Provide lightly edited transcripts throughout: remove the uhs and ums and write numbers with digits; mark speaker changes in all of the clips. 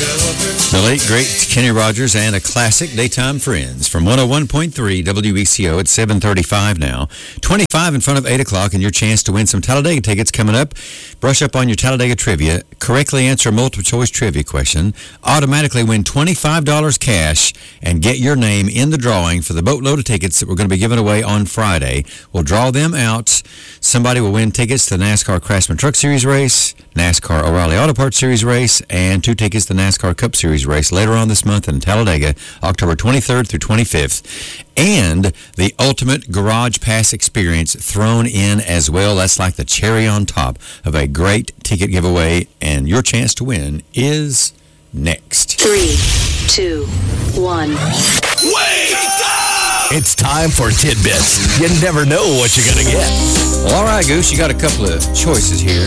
Speaker 1: The late, great Kenny Rogers and a classic, Daytime Friends, from 101.3 WECO at 7:35 now. 25 in front of 8 o'clock, and your chance to win some Talladega tickets coming up. Brush up on your Talladega trivia. Correctly answer a multiple-choice trivia question. Automatically win $25 cash and get your name in the drawing for the boatload of tickets that we're going to be giving away on Friday. We'll draw them out. Somebody will win tickets to the NASCAR Craftsman Truck Series race, NASCAR O'Reilly Auto Parts Series race, and 2 tickets to the NASCAR Cup Series race later on this month in Talladega, October 23rd through 25th. And the ultimate Garage Pass experience thrown in as well. That's like the cherry on top of a great ticket giveaway, and your chance to win is next.
Speaker 2: 3, 2, 1.
Speaker 3: Wake up! It's time for Tidbits. You never know what you're going to get.
Speaker 1: Well, all right, Goose, you got a couple of choices here.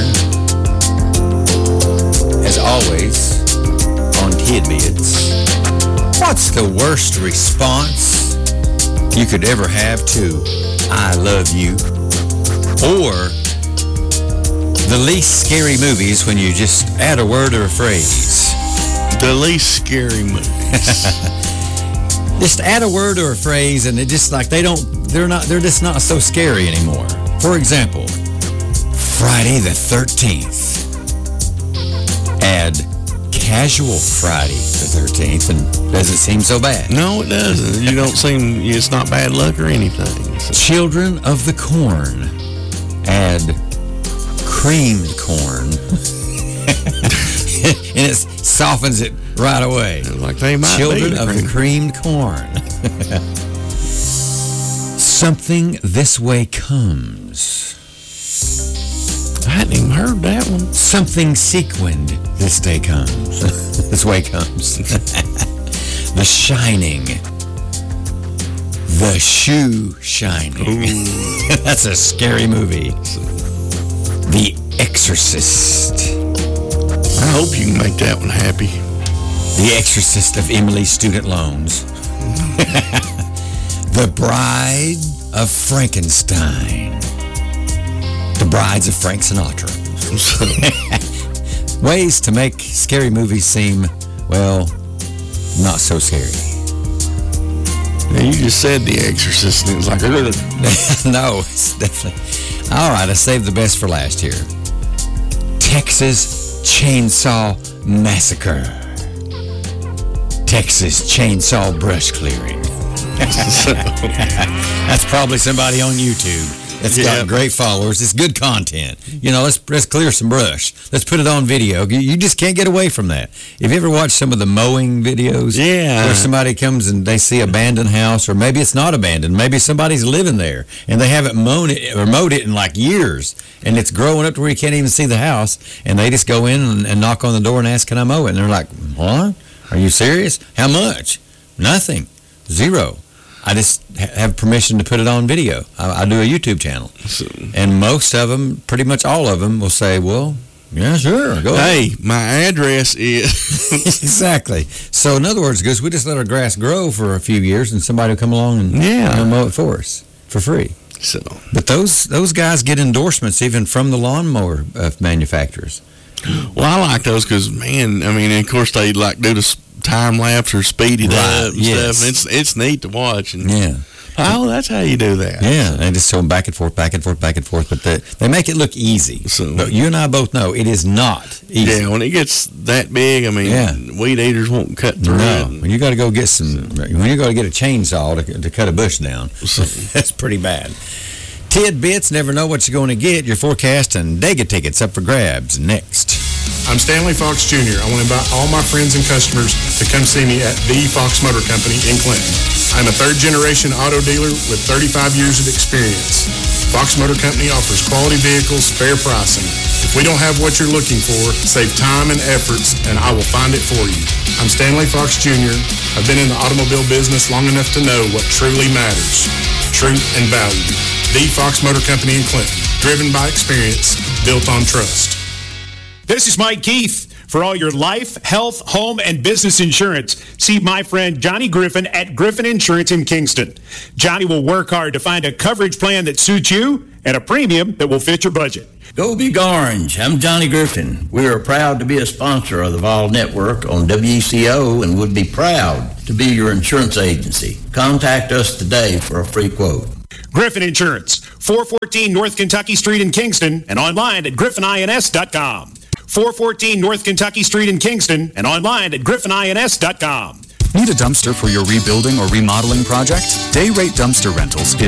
Speaker 1: As always, on Tidbits, what's the worst response you could ever have to I love you? Or the least scary movies when you just add a word or a phrase?
Speaker 4: The least scary movies.
Speaker 1: Just add a word or a phrase, and it just like they're just not so scary anymore. For example, Friday the 13th. Add casual Friday the 13th, and doesn't seem so bad.
Speaker 4: No, it doesn't. You don't seem, it's not bad luck or anything. So.
Speaker 1: Children of the Corn. Add creamed corn. And it softens it right away.
Speaker 4: Like they might
Speaker 1: Children
Speaker 4: be
Speaker 1: of the creamed corn. Something This Way Comes.
Speaker 4: I hadn't even heard that one.
Speaker 1: Something sequined this day comes. This way comes. The Shining. The Shoe Shining. That's a scary movie. The Exorcist.
Speaker 4: I hope you can make that one happy.
Speaker 1: The Exorcist of Emily's Student Loans. The Bride of Frankenstein. The Brides of Frank Sinatra. Ways to make scary movies seem, well, not so scary.
Speaker 4: Yeah, you just said The Exorcist, and it was like...
Speaker 1: No, it's definitely... All right, I saved the best for last here. Texas Chainsaw Massacre. Texas Chainsaw Brush Clearing. That's probably somebody on YouTube. It's got great followers. It's good content. You know, let's clear some brush. Let's put it on video. You just can't get away from that. Have you ever watched some of the mowing videos?
Speaker 4: Yeah.
Speaker 1: Where somebody comes and they see abandoned house, or maybe it's not abandoned. Maybe somebody's living there, and they haven't mowed it in like years, and it's growing up to where you can't even see the house, and they just go in and knock on the door and ask, can I mow it? And they're like, what? Are you serious? How much? Nothing. Zero. I just have permission to put it on video. I do a YouTube channel. And most of them, pretty much all of them, will say, well, yeah, sure, go ahead.
Speaker 4: Hey, my address is...
Speaker 1: Exactly. So, in other words, Goose, we just let our grass grow for a few years, and somebody will come along and mow it for us for free.
Speaker 4: So,
Speaker 1: but those guys get endorsements even from the lawnmower manufacturers.
Speaker 4: Well, I like those because, man, I mean, of course, they like do the time lapse or speed it up and stuff. It's neat to watch. And, oh, that's how you do that.
Speaker 1: Yeah, they just go back and forth, back and forth, back and forth. But they make it look easy. So, but you and I both know it is not easy.
Speaker 4: Yeah, when it gets that big, I mean, weed eaters won't cut through it.
Speaker 1: When you got to go get when you got to get a chainsaw to cut a bush down, that's pretty bad. Tidbits, never know what you're going to get. Your forecast and Dega tickets up for grabs next.
Speaker 5: I'm Stanley Fox Jr. I want to invite all my friends and customers to come see me at the Fox Motor Company in Clinton. I'm a third-generation auto dealer with 35 years of experience. Fox Motor Company offers quality vehicles, fair pricing. If we don't have what you're looking for, save time and efforts, and I will find it for you. I'm Stanley Fox Jr. I've been in the automobile business long enough to know what truly matters: truth and value. The Fox Motor Company in Clinton, driven by experience, built on trust.
Speaker 6: This is Mike Keith. For all your life, health, home, and business insurance, see my friend Johnny Griffin at Griffin Insurance in Kingston. Johnny will work hard to find a coverage plan that suits you and a premium that will fit your budget.
Speaker 7: Go Big Orange. I'm Johnny Griffin. We are proud to be a sponsor of the Vol Network on WECO and would be proud to be your insurance agency. Contact us today for a free quote.
Speaker 6: Griffin Insurance, 414 North Kentucky Street in Kingston and online at griffinins.com. 414 North Kentucky Street in Kingston and online at griffinins.com.
Speaker 8: Need a dumpster for your rebuilding or remodeling project? Day Rate Dumpster Rentals is